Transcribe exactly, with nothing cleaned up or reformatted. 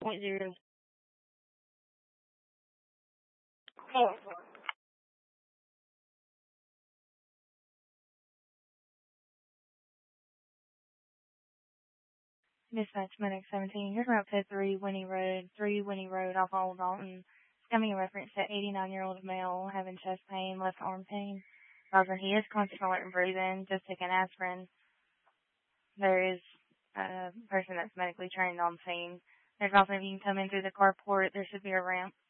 point zero. Dispatch Medic seventeen, here's route to three Winnie Road, three Winnie Road off Old Dalton. It's coming in reference to eighty-nine-year-old male having chest pain, left arm pain. However, he is conscious, alert, and breathing, just taking aspirin. There is a person that's medically trained on scene. There's also, if you can come in through the carport, there should be a ramp